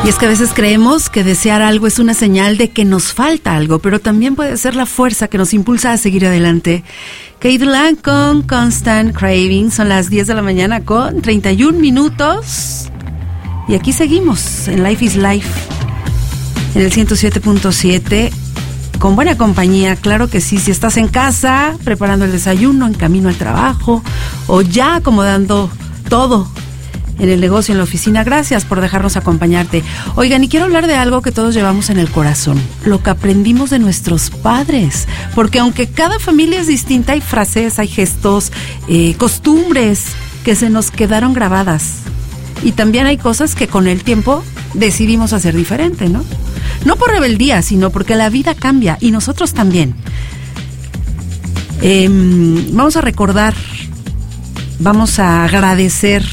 Y es que a veces creemos que desear algo es una señal de que nos falta algo, pero también puede ser la fuerza que nos impulsa a seguir adelante. Kate Lang con Constant Craving. Son las 10 de la mañana con 31 minutos. Y aquí seguimos en Life is Life, en el 107.7, con buena compañía. Claro que sí, si estás en casa, preparando el desayuno, en camino al trabajo, o ya acomodando todo en el negocio, en la oficina. Gracias por dejarnos acompañarte. Oigan, y quiero hablar de algo que todos llevamos en el corazón, lo que aprendimos de nuestros padres, porque aunque cada familia es distinta, hay frases, hay gestos, costumbres que se nos quedaron grabadas, y también hay cosas que con el tiempo decidimos hacer diferente, ¿no? No por rebeldía, sino porque la vida cambia, y nosotros también. Vamos a recordar, vamos a agradecer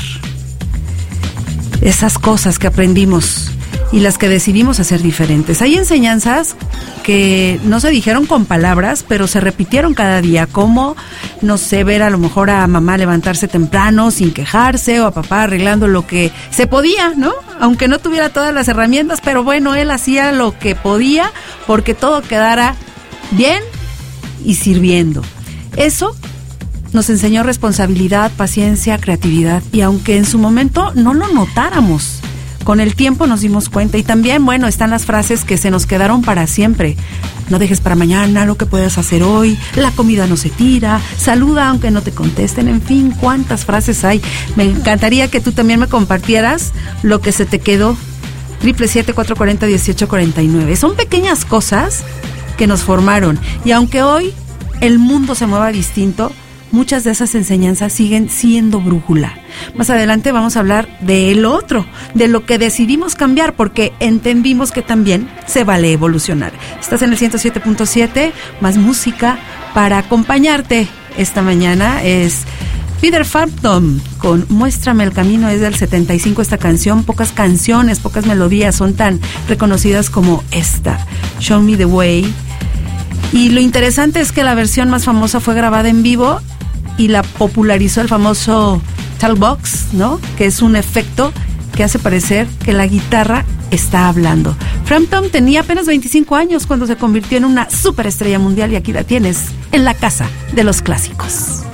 esas cosas que aprendimos y las que decidimos hacer diferentes. Hay enseñanzas que no se dijeron con palabras, pero se repitieron cada día, como, no sé, ver a lo mejor a mamá levantarse temprano sin quejarse, o a papá arreglando lo que se podía, ¿no? Aunque no tuviera todas las herramientas, pero bueno, él hacía lo que podía porque todo quedara bien y sirviendo. Eso nos enseñó responsabilidad, paciencia, creatividad, y aunque en su momento no lo notáramos, con el tiempo nos dimos cuenta. Y también, bueno, están las frases que se nos quedaron para siempre. No dejes para mañana lo que puedas hacer hoy, la comida no se tira, saluda aunque no te contesten, en fin, cuántas frases hay. Me encantaría que tú también me compartieras lo que se te quedó. 777-440-1849. Son pequeñas cosas que nos formaron, y aunque hoy el mundo se mueva distinto, muchas de esas enseñanzas siguen siendo brújula. Más adelante vamos a hablar del otro, de lo que decidimos cambiar, porque entendimos que también se vale evolucionar. Estás en el 107.7, más música para acompañarte esta mañana. Es Peter Frampton con Muéstrame el Camino, es del 75 esta canción. Pocas canciones, pocas melodías son tan reconocidas como esta, Show Me the Way. Y lo interesante es que la versión más famosa fue grabada en vivo y la popularizó el famoso Talkbox, ¿no? Que es un efecto que hace parecer que la guitarra está hablando. Frampton tenía apenas 25 años cuando se convirtió en una superestrella mundial, y aquí la tienes, en la casa de los clásicos.